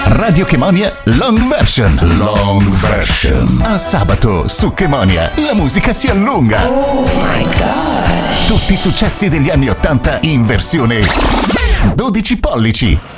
Radio Chemonia Long Version. Long Version. A sabato su Chemonia la musica si allunga. Oh my God. Tutti i successi degli anni '80 in versione 12 pollici.